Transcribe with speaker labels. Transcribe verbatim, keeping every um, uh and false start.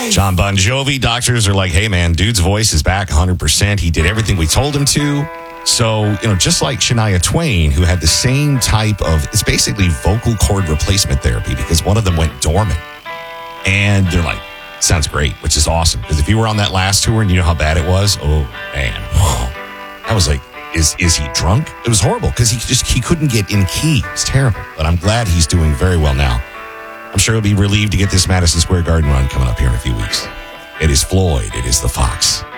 Speaker 1: John Bon Jovi, doctors are like, hey, man, dude's voice is back one hundred percent. He did everything we told him to. So, you know, just like Shania Twain, who had the same type of, it's basically vocal cord replacement therapy because one of them went dormant. And they're like, sounds great, which is awesome. Because if you were on that last tour and you know how bad it was, oh, man. I was like, is is he drunk? It was horrible because he just he couldn't get in key. It's terrible. But I'm glad he's doing very well now. I'm sure he'll be relieved to get this Madison Square Garden run coming up here in a few weeks. It is Floyd. It is the Fox.